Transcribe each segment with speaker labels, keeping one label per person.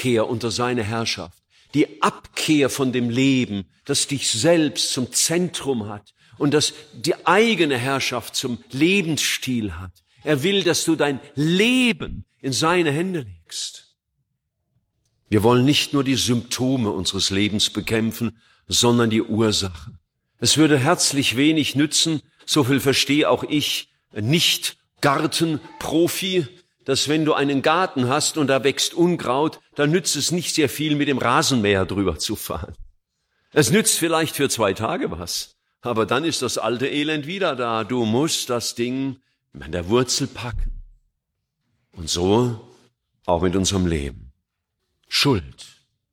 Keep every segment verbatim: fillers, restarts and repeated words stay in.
Speaker 1: Abkehr unter seine Herrschaft, die Abkehr von dem Leben, das dich selbst zum Zentrum hat und das die eigene Herrschaft zum Lebensstil hat. Er will, dass du dein Leben in seine Hände legst. Wir wollen nicht nur die Symptome unseres Lebens bekämpfen, sondern die Ursache. Es würde herzlich wenig nützen, so viel verstehe auch ich, nicht Gartenprofi, dass wenn du einen Garten hast und da wächst Unkraut, dann nützt es nicht sehr viel, mit dem Rasenmäher drüber zu fahren. Es nützt vielleicht für zwei Tage was, aber dann ist das alte Elend wieder da. Du musst das Ding an der Wurzel packen. Und so auch mit unserem Leben. Schuld.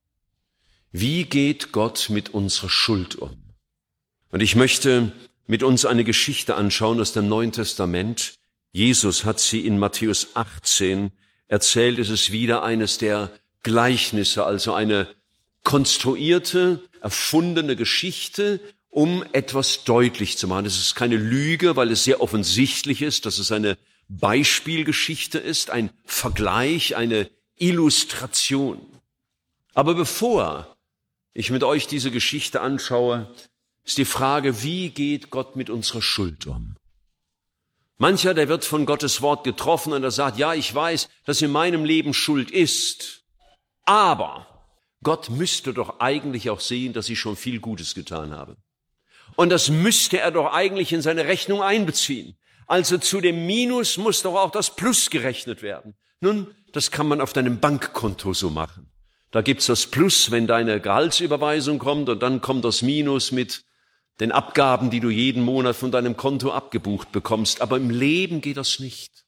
Speaker 1: Wie geht Gott mit unserer Schuld um? Und ich möchte mit uns eine Geschichte anschauen aus dem Neuen Testament. Jesus hat sie in Matthäus achtzehn erzählt. Es ist wieder eines der Gleichnisse, also eine konstruierte, erfundene Geschichte, um etwas deutlich zu machen. Es ist keine Lüge, weil es sehr offensichtlich ist, dass es eine Beispielgeschichte ist, ein Vergleich, eine Illustration. Aber bevor ich mit euch diese Geschichte anschaue, ist die Frage, wie geht Gott mit unserer Schuld um? Mancher, der wird von Gottes Wort getroffen und er sagt, ja, ich weiß, dass in meinem Leben Schuld ist, aber Gott müsste doch eigentlich auch sehen, dass ich schon viel Gutes getan habe. Und das müsste er doch eigentlich in seine Rechnung einbeziehen. Also zu dem Minus muss doch auch das Plus gerechnet werden. Nun, das kann man auf deinem Bankkonto so machen. Da gibt's das Plus, wenn deine Gehaltsüberweisung kommt, und dann kommt das Minus mit den Abgaben, die du jeden Monat von deinem Konto abgebucht bekommst. Aber im Leben geht das nicht.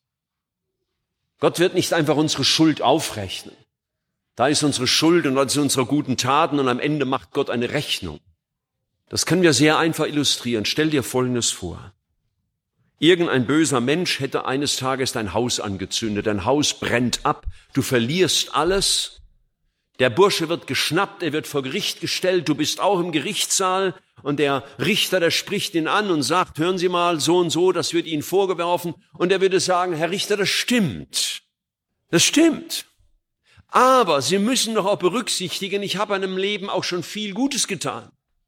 Speaker 1: Gott wird nicht einfach unsere Schuld aufrechnen. Da ist unsere Schuld und da sind unsere guten Taten und am Ende macht Gott eine Rechnung. Das können wir sehr einfach illustrieren. Stell dir Folgendes vor. Irgendein böser Mensch hätte eines Tages dein Haus angezündet. Dein Haus brennt ab. Du verlierst alles. Der Bursche wird geschnappt, er wird vor Gericht gestellt, du bist auch im Gerichtssaal und der Richter, der spricht ihn an und sagt, hören Sie mal, so und so, das wird Ihnen vorgeworfen. Und er würde sagen, Herr Richter, das stimmt. Das stimmt. Aber Sie müssen doch auch berücksichtigen, ich habe in meinem Leben auch schon viel Gutes getan.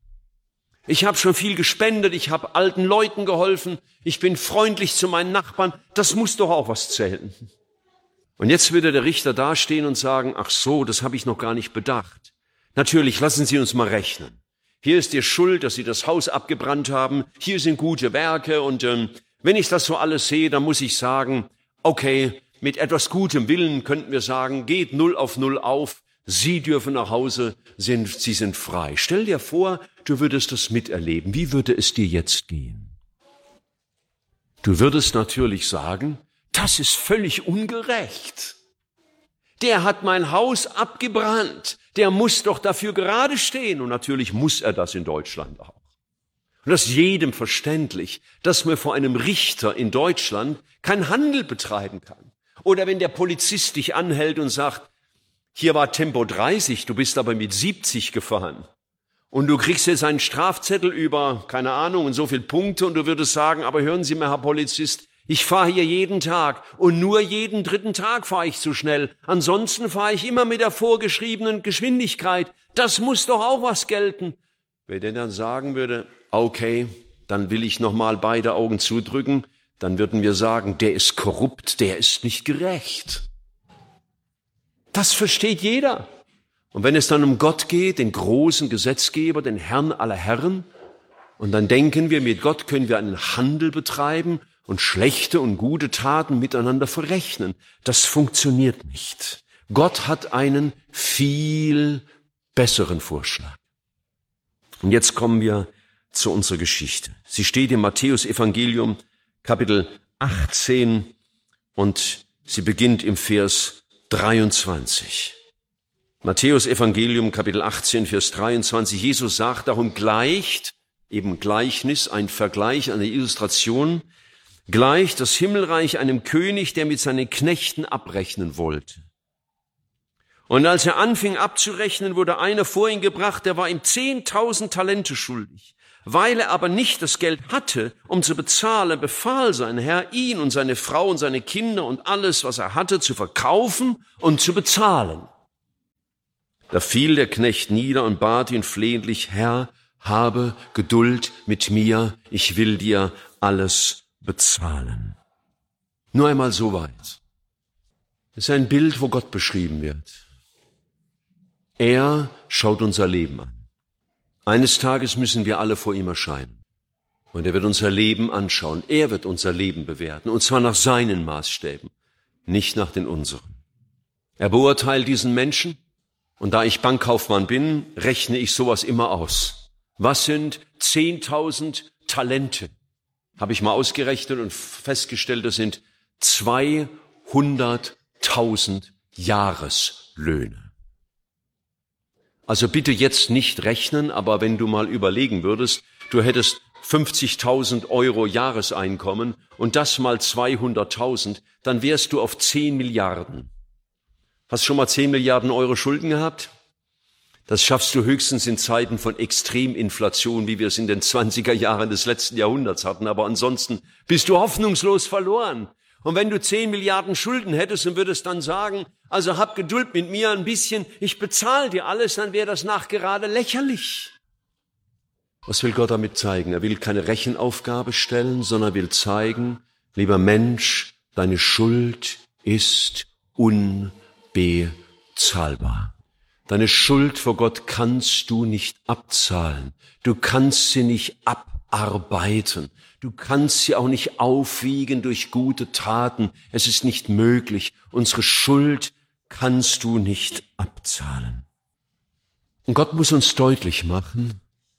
Speaker 1: Ich habe schon viel gespendet, ich habe alten Leuten geholfen, ich bin freundlich zu meinen Nachbarn, das muss doch auch was zählen. Und jetzt würde der Richter dastehen und sagen, ach so, das habe ich noch gar nicht bedacht. Natürlich, lassen Sie uns mal rechnen. Hier ist Ihr Schuld, dass Sie das Haus abgebrannt haben, hier sind gute Werke und ähm, wenn ich das so alles sehe, dann muss ich sagen, okay, mit etwas gutem Willen könnten wir sagen, geht null auf null auf, Sie dürfen nach Hause, sind, Sie sind frei. Stell dir vor, du würdest das miterleben. Wie würde es dir jetzt gehen? Du würdest natürlich sagen, das ist völlig ungerecht. Der hat mein Haus abgebrannt. Der muss doch dafür gerade stehen. Und natürlich muss er das in Deutschland auch. Und das ist jedem verständlich, dass man vor einem Richter in Deutschland keinen Handel betreiben kann. Oder wenn der Polizist dich anhält und sagt, hier war Tempo dreißig, du bist aber mit siebzig gefahren. Und du kriegst jetzt einen Strafzettel über, keine Ahnung, und so viele Punkte. Und du würdest sagen, aber hören Sie mal, Herr Polizist, ich fahre hier jeden Tag und nur jeden dritten Tag fahre ich zu schnell. Ansonsten fahre ich immer mit der vorgeschriebenen Geschwindigkeit. Das muss doch auch was gelten. Wenn der dann sagen würde, okay, dann will ich nochmal beide Augen zudrücken, dann würden wir sagen, der ist korrupt, der ist nicht gerecht. Das versteht jeder. Und wenn es dann um Gott geht, den großen Gesetzgeber, den Herrn aller Herren, und dann denken wir, mit Gott können wir einen Handel betreiben und schlechte und gute Taten miteinander verrechnen. Das funktioniert nicht. Gott hat einen viel besseren Vorschlag. Und jetzt kommen wir zu unserer Geschichte. Sie steht im Matthäus-Evangelium, Kapitel achtzehn, und sie beginnt im Vers dreiundzwanzig. Matthäus-Evangelium, Kapitel achtzehn, Vers dreiundzwanzig. Jesus sagt, darum gleicht, eben Gleichnis, ein Vergleich, eine Illustration, gleicht das Himmelreich einem König, der mit seinen Knechten abrechnen wollte. Und als er anfing abzurechnen, wurde einer vor ihn gebracht, der war ihm zehntausend Talente schuldig. Weil er aber nicht das Geld hatte, um zu bezahlen, befahl sein Herr, ihn und seine Frau und seine Kinder und alles, was er hatte, zu verkaufen und zu bezahlen. Da fiel der Knecht nieder und bat ihn flehentlich, Herr, habe Geduld mit mir, ich will dir alles bezahlen. Nur einmal so weit. Das ist ein Bild, wo Gott beschrieben wird. Er schaut unser Leben an. Eines Tages müssen wir alle vor ihm erscheinen. Und er wird unser Leben anschauen. Er wird unser Leben bewerten. Und zwar nach seinen Maßstäben, nicht nach den unseren. Er beurteilt diesen Menschen. Und da ich Bankkaufmann bin, rechne ich sowas immer aus. Was sind zehntausend Talente? Habe ich mal ausgerechnet und festgestellt, das sind zweihunderttausend Jahreslöhne. Also bitte jetzt nicht rechnen, aber wenn du mal überlegen würdest, du hättest fünfzigtausend Euro Jahreseinkommen und das mal zweihunderttausend, dann wärst du auf zehn Milliarden. Hast du schon mal zehn Milliarden Euro Schulden gehabt? Das schaffst du höchstens in Zeiten von Extreminflation, wie wir es in den zwanziger Jahren des letzten Jahrhunderts hatten. Aber ansonsten bist du hoffnungslos verloren. Und wenn du zehn Milliarden Schulden hättest und würdest dann sagen, also hab Geduld mit mir ein bisschen, ich bezahle dir alles, dann wäre das nachgerade lächerlich. Was will Gott damit zeigen? Er will keine Rechenaufgabe stellen, sondern will zeigen, lieber Mensch, deine Schuld ist unbezahlbar. Deine Schuld vor Gott kannst du nicht abzahlen. Du kannst sie nicht abarbeiten. Du kannst sie auch nicht aufwiegen durch gute Taten. Es ist nicht möglich. Unsere Schuld kannst du nicht abzahlen. Und Gott muss uns deutlich machen,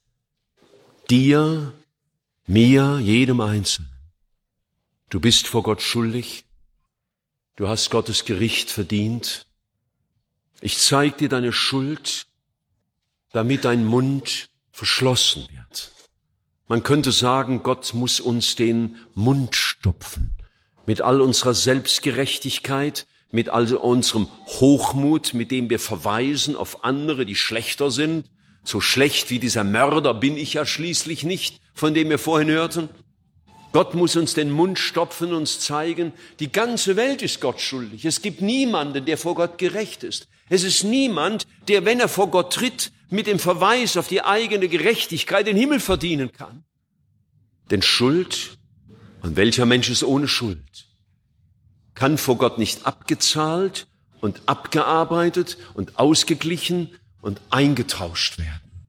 Speaker 1: dir, mir, jedem Einzelnen, du bist vor Gott schuldig. Du hast Gottes Gericht verdient. Ich zeig dir deine Schuld, damit dein Mund verschlossen wird. Man könnte sagen, Gott muss uns den Mund stopfen. Mit all unserer Selbstgerechtigkeit, mit all unserem Hochmut, mit dem wir verweisen auf andere, die schlechter sind. So schlecht wie dieser Mörder bin ich ja schließlich nicht, von dem wir vorhin hörten. Gott muss uns den Mund stopfen und uns zeigen, die ganze Welt ist Gott schuldig. Es gibt niemanden, der vor Gott gerecht ist. Es ist niemand, der, wenn er vor Gott tritt, mit dem Verweis auf die eigene Gerechtigkeit den Himmel verdienen kann. Denn Schuld, und welcher Mensch ist ohne Schuld, kann vor Gott nicht abgezahlt und abgearbeitet und ausgeglichen und eingetauscht werden.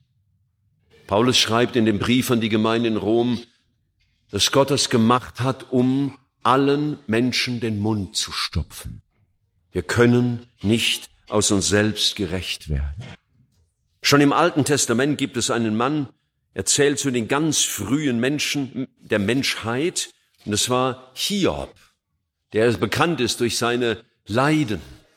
Speaker 1: Paulus schreibt in dem Brief an die Gemeinde in Rom, dass Gott das gemacht hat, um allen Menschen den Mund zu stopfen. Wir können nicht aus uns selbst gerecht werden. Schon im Alten Testament gibt es einen Mann, er zählt zu den ganz frühen Menschen der Menschheit, und das war Hiob, der bekannt ist durch seine Leiden.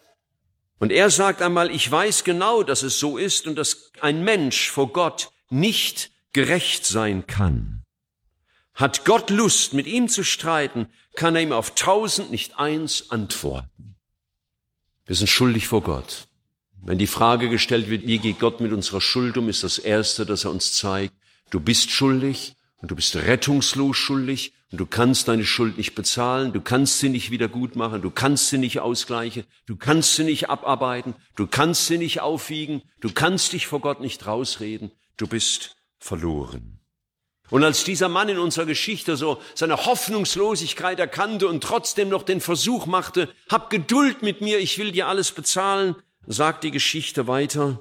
Speaker 1: Und er sagt einmal, ich weiß genau, dass es so ist und dass ein Mensch vor Gott nicht gerecht sein kann. Hat Gott Lust, mit ihm zu streiten, kann er ihm auf tausend nicht eins antworten. Wir sind schuldig vor Gott. Wenn die Frage gestellt wird, wie geht Gott mit unserer Schuld um, ist das Erste, dass er uns zeigt, du bist schuldig und du bist rettungslos schuldig und du kannst deine Schuld nicht bezahlen, du kannst sie nicht wieder gut machen, du kannst sie nicht ausgleichen, du kannst sie nicht abarbeiten, du kannst sie nicht aufwiegen, du kannst dich vor Gott nicht rausreden, du bist verloren. Und als dieser Mann in unserer Geschichte so seine Hoffnungslosigkeit erkannte und trotzdem noch den Versuch machte, hab Geduld mit mir, ich will dir alles bezahlen, sagt die Geschichte weiter,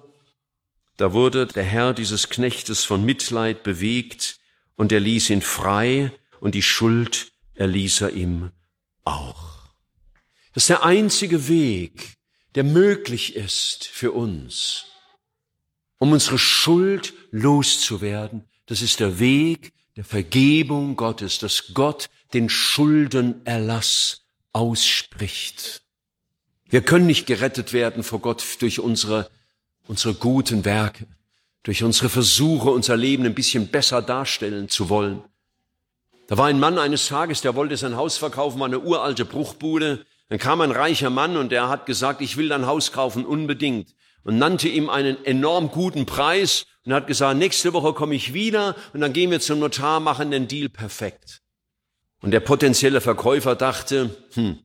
Speaker 1: da wurde der Herr dieses Knechtes von Mitleid bewegt und er ließ ihn frei und die Schuld erließ er ihm auch. Das ist der einzige Weg, der möglich ist für uns, um unsere Schuld loszuwerden. Das ist der Weg der Vergebung Gottes, dass Gott den Schuldenerlass ausspricht. Wir können nicht gerettet werden vor Gott durch unsere, unsere guten Werke, durch unsere Versuche, unser Leben ein bisschen besser darstellen zu wollen. Da war ein Mann eines Tages, der wollte sein Haus verkaufen, war eine uralte Bruchbude. Dann kam ein reicher Mann und der hat gesagt, ich will dein Haus kaufen, unbedingt. Und nannte ihm einen enorm guten Preis und hat gesagt, nächste Woche komme ich wieder und dann gehen wir zum Notar, machen den Deal perfekt. Und der potenzielle Verkäufer dachte, hm,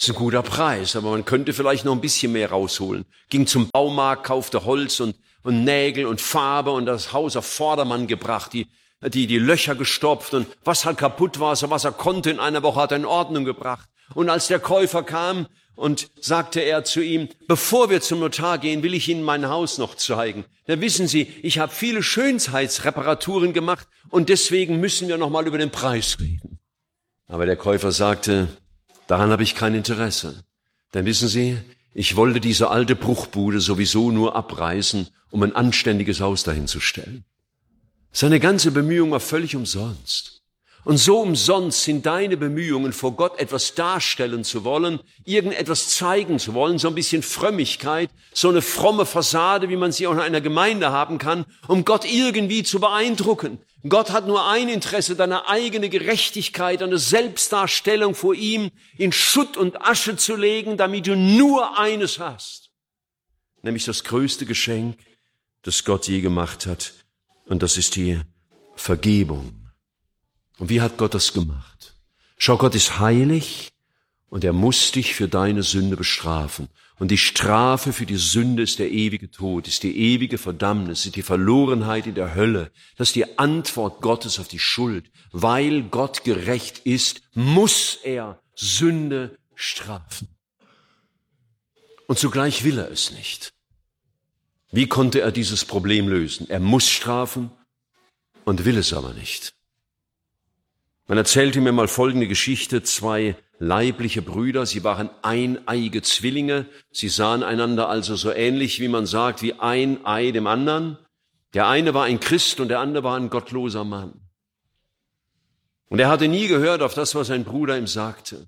Speaker 1: Das ist ein guter Preis, aber man könnte vielleicht noch ein bisschen mehr rausholen. Ging zum Baumarkt, kaufte Holz und, und Nägel und Farbe und das Haus auf Vordermann gebracht, die, die, die Löcher gestopft und was halt kaputt war, so was er konnte in einer Woche hat er in Ordnung gebracht. Und als der Käufer kam und sagte er zu ihm, bevor wir zum Notar gehen, will ich Ihnen mein Haus noch zeigen. Da wissen Sie, ich habe viele Schönheitsreparaturen gemacht und deswegen müssen wir noch mal über den Preis reden. Aber der Käufer sagte, daran habe ich kein Interesse. Denn wissen Sie, ich wollte diese alte Bruchbude sowieso nur abreißen, um ein anständiges Haus dahin zu stellen. Seine ganze Bemühung war völlig umsonst. Und so umsonst sind deine Bemühungen, vor Gott etwas darstellen zu wollen, irgendetwas zeigen zu wollen, so ein bisschen Frömmigkeit, so eine fromme Fassade, wie man sie auch in einer Gemeinde haben kann, um Gott irgendwie zu beeindrucken. Gott hat nur ein Interesse, deine eigene Gerechtigkeit, eine Selbstdarstellung vor ihm in Schutt und Asche zu legen, damit du nur eines hast, nämlich das größte Geschenk, das Gott je gemacht hat, und das ist die Vergebung. Und wie hat Gott das gemacht? Schau, Gott ist heilig und er muss dich für deine Sünde bestrafen. Und die Strafe für die Sünde ist der ewige Tod, ist die ewige Verdammnis, ist die Verlorenheit in der Hölle. Das ist die Antwort Gottes auf die Schuld. Weil Gott gerecht ist, muss er Sünde strafen. Und zugleich will er es nicht. Wie konnte er dieses Problem lösen? Er muss strafen und will es aber nicht. Man erzählte mir mal folgende Geschichte. Zwei leibliche Brüder, sie waren eineige Zwillinge. Sie sahen einander also so ähnlich, wie man sagt, wie ein Ei dem anderen. Der eine war ein Christ und der andere war ein gottloser Mann. Und er hatte nie gehört auf das, was sein Bruder ihm sagte.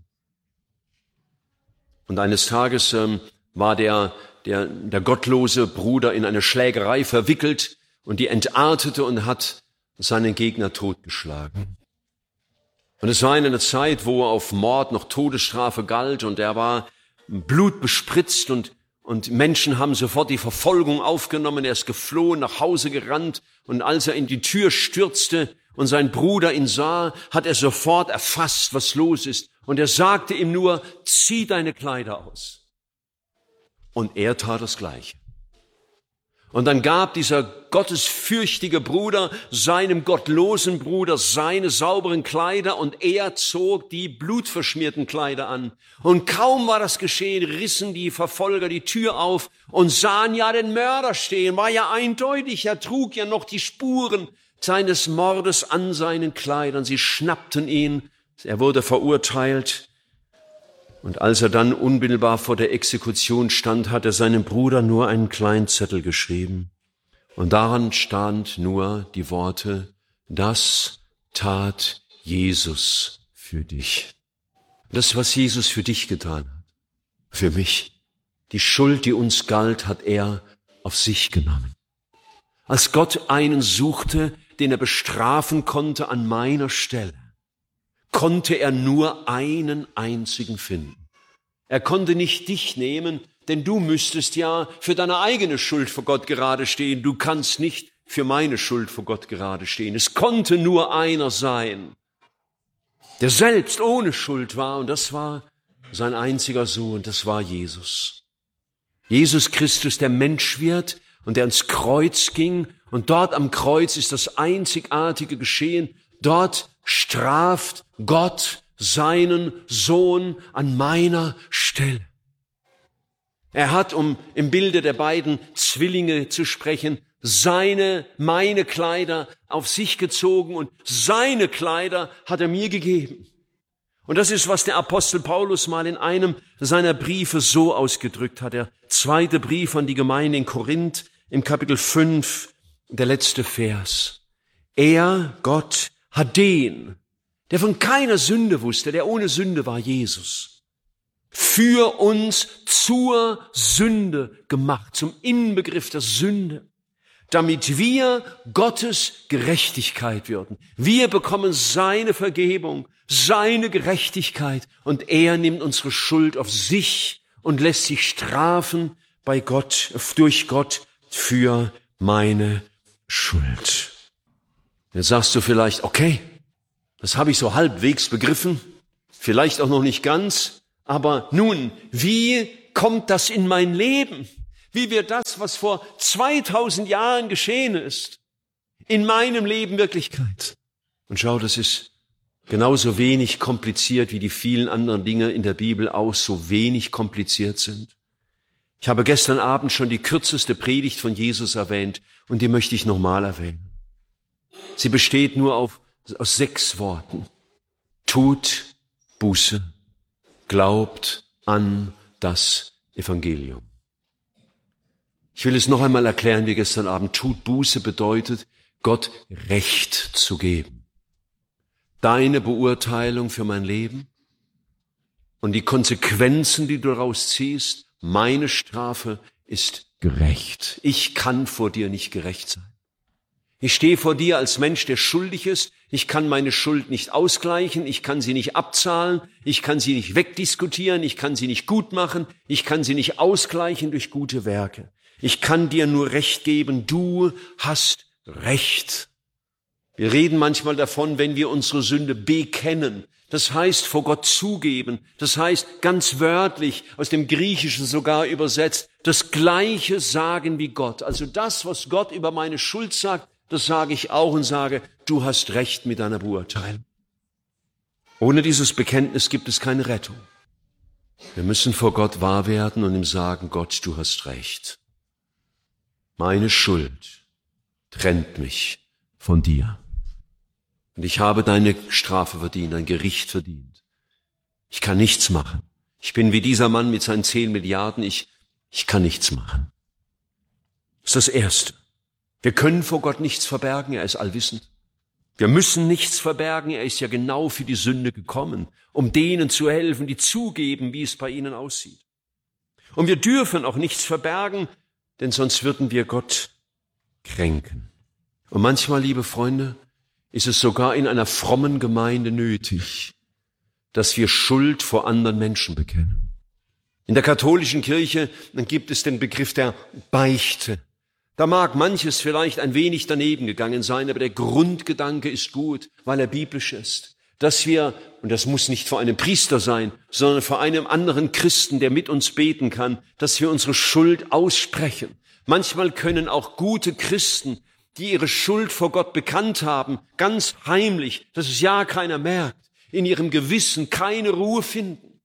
Speaker 1: Und eines Tages ähm, war der, der, der gottlose Bruder in eine Schlägerei verwickelt und die entartete und hat seinen Gegner totgeschlagen. Und es war in einer Zeit, wo auf Mord noch Todesstrafe galt und er war blutbespritzt und, und Menschen haben sofort die Verfolgung aufgenommen. Er ist geflohen, nach Hause gerannt und als er in die Tür stürzte und sein Bruder ihn sah, hat er sofort erfasst, was los ist. Und er sagte ihm nur, zieh deine Kleider aus. Und er tat das Gleiche. Und dann gab dieser gottesfürchtige Bruder seinem gottlosen Bruder seine sauberen Kleider und er zog die blutverschmierten Kleider an. Und kaum war das geschehen, rissen die Verfolger die Tür auf und sahen ja den Mörder stehen. War ja eindeutig, er trug ja noch die Spuren seines Mordes an seinen Kleidern. Sie schnappten ihn, er wurde verurteilt. Und als er dann unmittelbar vor der Exekution stand, hat er seinem Bruder nur einen kleinen Zettel geschrieben. Und daran stand nur die Worte, das tat Jesus für dich. Das, was Jesus für dich getan hat, für mich. Die Schuld, die uns galt, hat er auf sich genommen. Als Gott einen suchte, den er bestrafen konnte an meiner Stelle, konnte er nur einen einzigen finden. Er konnte nicht dich nehmen, denn du müsstest ja für deine eigene Schuld vor Gott gerade stehen. Du kannst nicht für meine Schuld vor Gott gerade stehen. Es konnte nur einer sein, der selbst ohne Schuld war, und das war sein einziger Sohn, das war Jesus. Jesus Christus, der Mensch wird und der ans Kreuz ging, und dort am Kreuz ist das einzigartige geschehen. Dort straft Gott seinen Sohn an meiner Stelle. Er hat, um im Bilde der beiden Zwillinge zu sprechen, seine, meine Kleider auf sich gezogen und seine Kleider hat er mir gegeben. Und das ist, was der Apostel Paulus mal in einem seiner Briefe so ausgedrückt hat. Der zweite Brief an die Gemeinde in Korinth im Kapitel fünf, der letzte Vers. Er, Gott, hat den, der von keiner Sünde wusste, der ohne Sünde war, Jesus, für uns zur Sünde gemacht, zum Inbegriff der Sünde, damit wir Gottes Gerechtigkeit würden. Wir bekommen seine Vergebung, seine Gerechtigkeit, und er nimmt unsere Schuld auf sich und lässt sich strafen bei Gott, durch Gott für meine Schuld. Jetzt sagst du vielleicht, okay, das habe ich so halbwegs begriffen, vielleicht auch noch nicht ganz, Aber nun, wie kommt das in mein Leben? Wie wird das, was vor zweitausend Jahren geschehen ist, in meinem Leben Wirklichkeit? Und schau, das ist genauso wenig kompliziert, wie die vielen anderen Dinge in der Bibel auch so wenig kompliziert sind. Ich habe gestern Abend schon die kürzeste Predigt von Jesus erwähnt und die möchte ich nochmal erwähnen. Sie besteht nur auf, aus sechs Worten. Tut Buße, glaubt an das Evangelium. Ich will es noch einmal erklären wie gestern Abend. Tut Buße bedeutet, Gott Recht zu geben. Deine Beurteilung für mein Leben und die Konsequenzen, die du daraus ziehst, meine Strafe ist gerecht. Ich kann vor dir nicht gerecht sein. Ich stehe vor dir als Mensch, der schuldig ist. Ich kann meine Schuld nicht ausgleichen. Ich kann sie nicht abzahlen. Ich kann sie nicht wegdiskutieren. Ich kann sie nicht gut machen. Ich kann sie nicht ausgleichen durch gute Werke. Ich kann dir nur Recht geben. Du hast Recht. Wir reden manchmal davon, wenn wir unsere Sünde bekennen. Das heißt, vor Gott zugeben. Das heißt, ganz wörtlich, aus dem Griechischen sogar übersetzt, das Gleiche sagen wie Gott. Also das, was Gott über meine Schuld sagt, das sage ich auch und sage, du hast Recht mit deiner Beurteilung. Ohne dieses Bekenntnis gibt es keine Rettung. Wir müssen vor Gott wahr werden und ihm sagen, Gott, du hast Recht. Meine Schuld trennt mich von dir. Und ich habe deine Strafe verdient, dein Gericht verdient. Ich kann nichts machen. Ich bin wie dieser Mann mit seinen zehn Milliarden. Ich, ich kann nichts machen. Das ist das Erste. Wir können vor Gott nichts verbergen. Er ist allwissend. Wir müssen nichts verbergen. Er ist ja genau für die Sünde gekommen, um denen zu helfen, die zugeben, wie es bei ihnen aussieht. Und wir dürfen auch nichts verbergen, denn sonst würden wir Gott kränken. Und manchmal, liebe Freunde, ist es sogar in einer frommen Gemeinde nötig, dass wir Schuld vor anderen Menschen bekennen. In der katholischen Kirche dann gibt es den Begriff der Beichte. Da mag manches vielleicht ein wenig daneben gegangen sein, aber der Grundgedanke ist gut, weil er biblisch ist. Dass wir, und das muss nicht vor einem Priester sein, sondern vor einem anderen Christen, der mit uns beten kann, dass wir unsere Schuld aussprechen. Manchmal können auch gute Christen, die ihre Schuld vor Gott bekannt haben, ganz heimlich, dass es ja keiner merkt, in ihrem Gewissen keine Ruhe finden.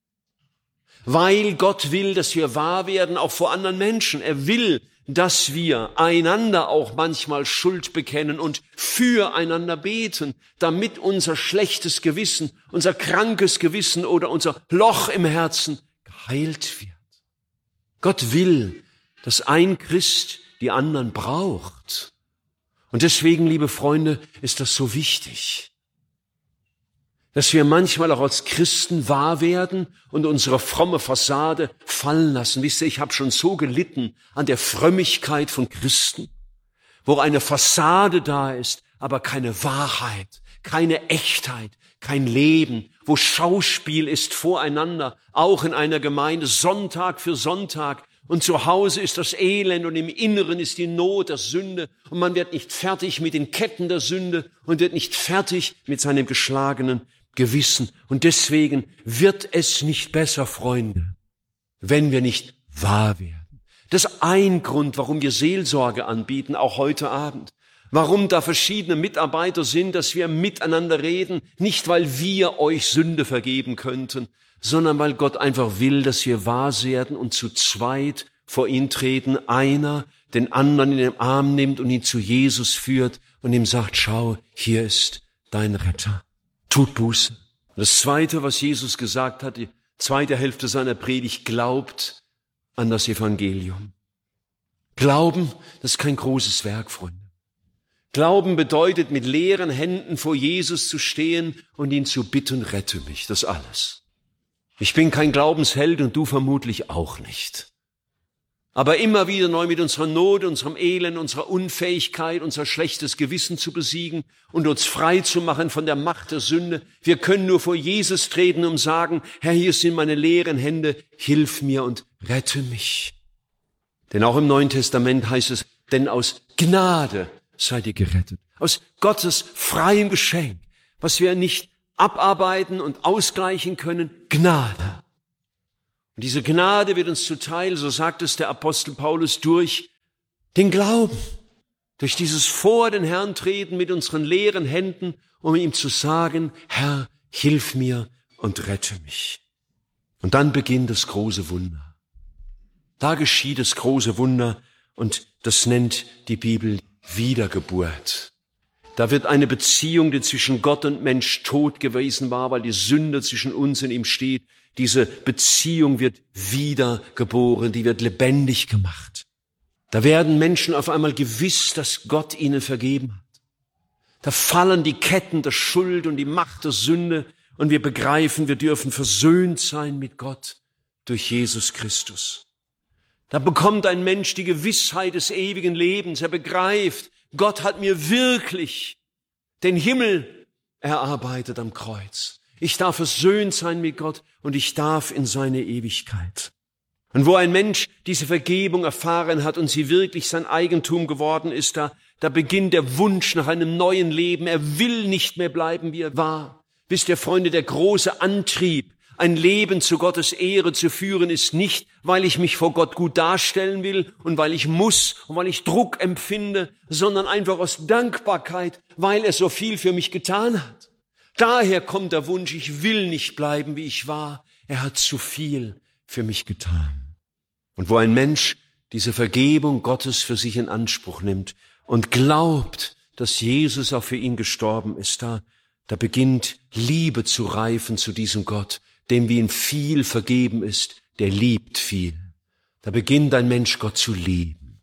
Speaker 1: Weil Gott will, dass wir wahr werden, auch vor anderen Menschen. Er will, dass wir einander auch manchmal Schuld bekennen und füreinander beten, damit unser schlechtes Gewissen, unser krankes Gewissen oder unser Loch im Herzen geheilt wird. Gott will, dass ein Christ die anderen braucht. Und deswegen, liebe Freunde, ist das so wichtig, dass wir manchmal auch als Christen wahr werden und unsere fromme Fassade fallen lassen. Wisst ihr, ich habe schon so gelitten an der Frömmigkeit von Christen, wo eine Fassade da ist, aber keine Wahrheit, keine Echtheit, kein Leben, wo Schauspiel ist voreinander, auch in einer Gemeinde, Sonntag für Sonntag. Und zu Hause ist das Elend und im Inneren ist die Not der Sünde. Und man wird nicht fertig mit den Ketten der Sünde und wird nicht fertig mit seinem geschlagenen Gewissen. Und deswegen wird es nicht besser, Freunde, wenn wir nicht wahr werden. Das ist ein Grund, warum wir Seelsorge anbieten, auch heute Abend. Warum da verschiedene Mitarbeiter sind, dass wir miteinander reden, nicht weil wir euch Sünde vergeben könnten, sondern weil Gott einfach will, dass wir wahr werden und zu zweit vor ihn treten, einer den anderen in den Arm nimmt und ihn zu Jesus führt und ihm sagt, schau, hier ist dein Retter. Tut Buße. Das Zweite, was Jesus gesagt hat, die zweite Hälfte seiner Predigt, glaubt an das Evangelium. Glauben, das ist kein großes Werk, Freunde. Glauben bedeutet, mit leeren Händen vor Jesus zu stehen und ihn zu bitten, rette mich, das alles. Ich bin kein Glaubensheld und du vermutlich auch nicht. Aber immer wieder neu mit unserer Not, unserem Elend, unserer Unfähigkeit, unser schlechtes Gewissen zu besiegen und uns frei zu machen von der Macht der Sünde. Wir können nur vor Jesus treten und sagen, Herr, hier sind meine leeren Hände, hilf mir und rette mich. Denn auch im Neuen Testament heißt es, denn aus Gnade seid ihr gerettet. Aus Gottes freiem Geschenk, was wir nicht abarbeiten und ausgleichen können, Gnade. Und diese Gnade wird uns zuteil, so sagt es der Apostel Paulus, durch den Glauben, durch dieses vor den Herrn treten mit unseren leeren Händen, um ihm zu sagen, Herr, hilf mir und rette mich. Und dann beginnt das große Wunder. Da geschieht das große Wunder und das nennt die Bibel Wiedergeburt. Da wird eine Beziehung, die zwischen Gott und Mensch tot gewesen war, weil die Sünde zwischen uns und ihm steht, diese Beziehung wird wiedergeboren, die wird lebendig gemacht. Da werden Menschen auf einmal gewiss, dass Gott ihnen vergeben hat. Da fallen die Ketten der Schuld und die Macht der Sünde und wir begreifen, wir dürfen versöhnt sein mit Gott durch Jesus Christus. Da bekommt ein Mensch die Gewissheit des ewigen Lebens. Er begreift, Gott hat mir wirklich den Himmel erarbeitet am Kreuz. Ich darf versöhnt sein mit Gott und ich darf in seine Ewigkeit. Und wo ein Mensch diese Vergebung erfahren hat und sie wirklich sein Eigentum geworden ist, da, da beginnt der Wunsch nach einem neuen Leben. Er will nicht mehr bleiben, wie er war. Wisst ihr, Freunde, der große Antrieb, ein Leben zu Gottes Ehre zu führen, ist nicht, weil ich mich vor Gott gut darstellen will und weil ich muss und weil ich Druck empfinde, sondern einfach aus Dankbarkeit, weil er so viel für mich getan hat. Daher kommt der Wunsch, ich will nicht bleiben, wie ich war. Er hat zu viel für mich getan. Und wo ein Mensch diese Vergebung Gottes für sich in Anspruch nimmt und glaubt, dass Jesus auch für ihn gestorben ist, da, da beginnt Liebe zu reifen zu diesem Gott, dem wie ihm viel vergeben ist, der liebt viel. Da beginnt ein Mensch Gott zu lieben.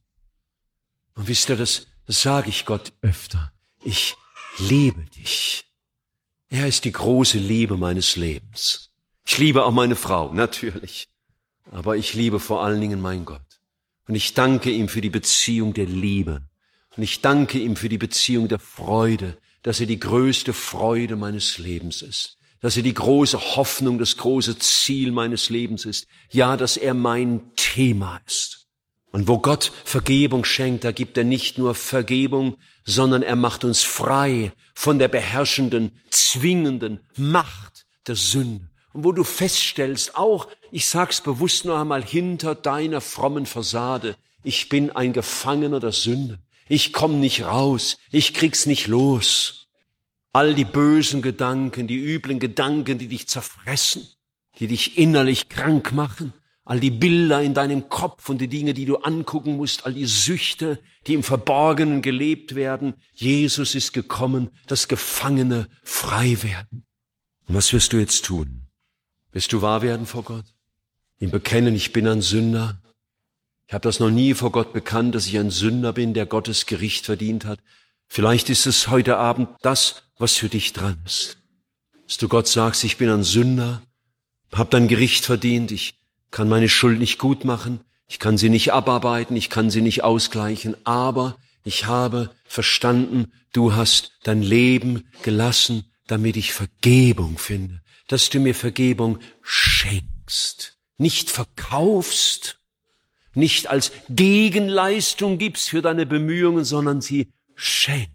Speaker 1: Und wisst ihr, das, das sage ich Gott öfter. Ich liebe dich. Er ist die große Liebe meines Lebens. Ich liebe auch meine Frau, natürlich. Aber ich liebe vor allen Dingen meinen Gott. Und ich danke ihm für die Beziehung der Liebe. Und ich danke ihm für die Beziehung der Freude, dass er die größte Freude meines Lebens ist. Dass er die große Hoffnung, das große Ziel meines Lebens ist. Ja, dass er mein Thema ist. Und wo Gott Vergebung schenkt, da gibt er nicht nur Vergebung, sondern er macht uns frei von der beherrschenden, zwingenden Macht der Sünde. Und wo du feststellst, auch, ich sag's bewusst noch einmal, hinter deiner frommen Fassade, ich bin ein Gefangener der Sünde. Ich komm nicht raus, ich krieg's nicht los. All die bösen Gedanken, die üblen Gedanken, die dich zerfressen, die dich innerlich krank machen, all die Bilder in deinem Kopf und die Dinge, die du angucken musst, all die Süchte, die im Verborgenen gelebt werden. Jesus ist gekommen, dass Gefangene frei werden. Und was wirst du jetzt tun? Wirst du wahr werden vor Gott? Ihm bekennen, ich bin ein Sünder. Ich habe das noch nie vor Gott bekannt, dass ich ein Sünder bin, der Gottes Gericht verdient hat. Vielleicht ist es heute Abend das, was für dich dran ist. Dass du Gott sagst, ich bin ein Sünder, hab dein Gericht verdient, ich kann meine Schuld nicht gut machen, ich kann sie nicht abarbeiten, ich kann sie nicht ausgleichen, aber ich habe verstanden, du hast dein Leben gelassen, damit ich Vergebung finde, dass du mir Vergebung schenkst, nicht verkaufst, nicht als Gegenleistung gibst für deine Bemühungen, sondern sie schenkt.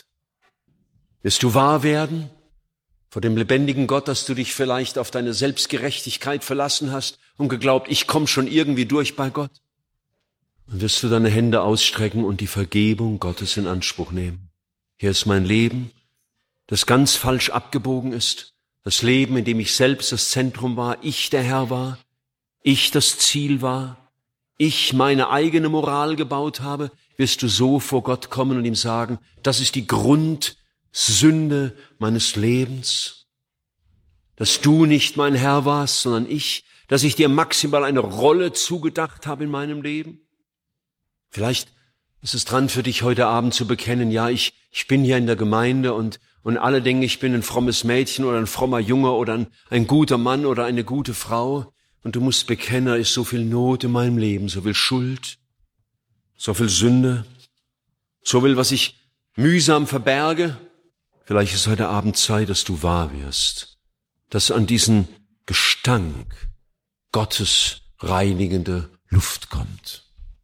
Speaker 1: Wirst du wahr werden vor dem lebendigen Gott, dass du dich vielleicht auf deine Selbstgerechtigkeit verlassen hast und geglaubt, ich komme schon irgendwie durch bei Gott? Und wirst du deine Hände ausstrecken und die Vergebung Gottes in Anspruch nehmen? Hier ist mein Leben, das ganz falsch abgebogen ist. Das Leben, in dem ich selbst das Zentrum war, ich der Herr war, ich das Ziel war, ich meine eigene Moral gebaut habe, wirst du so vor Gott kommen und ihm sagen, das ist die Grundsünde meines Lebens, dass du nicht mein Herr warst, sondern ich, dass ich dir maximal eine Rolle zugedacht habe in meinem Leben. Vielleicht ist es dran für dich heute Abend zu bekennen, ja, ich, ich bin hier in der Gemeinde und, und alle denken, ich bin ein frommes Mädchen oder ein frommer Junge oder ein, ein guter Mann oder eine gute Frau. Und du musst bekennen, da ist so viel Not in meinem Leben, so viel Schuld, so viel Sünde, so viel, was ich mühsam verberge. Vielleicht ist heute Abend Zeit, dass du wahr wirst, dass an diesen Gestank Gottes reinigende Luft kommt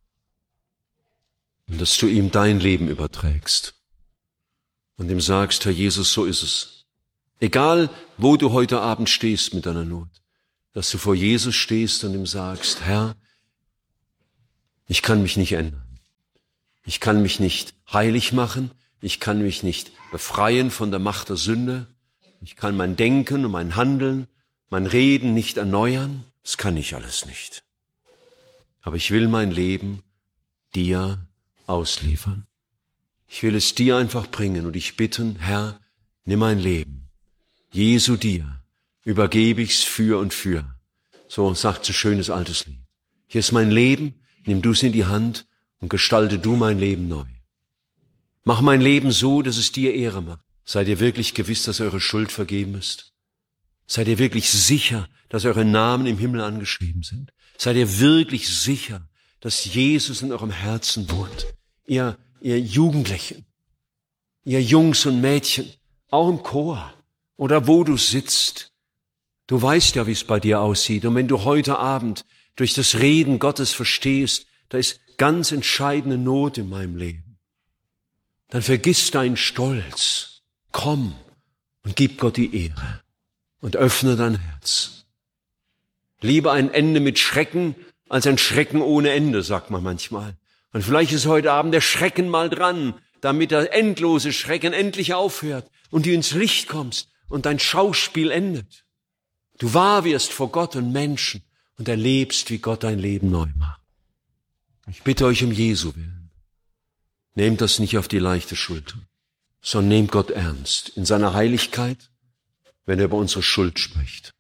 Speaker 1: und dass du ihm dein Leben überträgst und ihm sagst, Herr Jesus, so ist es. Egal, wo du heute Abend stehst mit deiner Not. dass du vor Jesus stehst und ihm sagst, Herr, ich kann mich nicht ändern. Ich kann mich nicht heilig machen. Ich kann mich nicht befreien von der Macht der Sünde. Ich kann mein Denken und mein Handeln, mein Reden nicht erneuern. Das kann ich alles nicht. Aber ich will mein Leben dir ausliefern. Ich will es dir einfach bringen und dich bitten, Herr, nimm mein Leben. Jesu dir übergebe ich's für und für. So sagt so schönes altes Lied. Hier ist mein Leben, nimm du's in die Hand und gestalte du mein Leben neu. Mach mein Leben so, dass es dir Ehre macht. Seid ihr wirklich gewiss, dass eure Schuld vergeben ist? Seid ihr wirklich sicher, dass eure Namen im Himmel angeschrieben sind? Seid ihr wirklich sicher, dass Jesus in eurem Herzen wohnt? Ihr, ihr Jugendlichen, ihr Jungs und Mädchen, auch im Chor oder wo du sitzt. Du weißt ja, wie es bei dir aussieht. Und wenn du heute Abend durch das Reden Gottes verstehst, da ist ganz entscheidende Not in meinem Leben, dann vergiss deinen Stolz. Komm und gib Gott die Ehre und öffne dein Herz. Lieber ein Ende mit Schrecken als ein Schrecken ohne Ende, sagt man manchmal. Und vielleicht ist heute Abend der Schrecken mal dran, damit der endlose Schrecken endlich aufhört und du ins Licht kommst und dein Schauspiel endet. Du wahr wirst vor Gott und Menschen und erlebst, wie Gott dein Leben neu macht. Ich bitte euch um Jesu willen. Nehmt das nicht auf die leichte Schulter, sondern nehmt Gott ernst in seiner Heiligkeit, wenn er über unsere Schuld spricht.